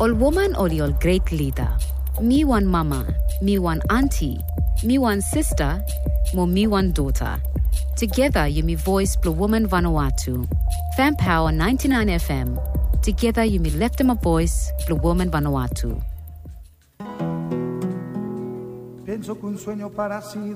Ol woman ol yol great leader. Me one mama, me one auntie, me one sister, mo me one daughter. Together you me voice Blue Woman Vanuatu. Fan Power 99 FM. Together you me left them a voice Blue Woman Vanuatu. Pienso que un sueño para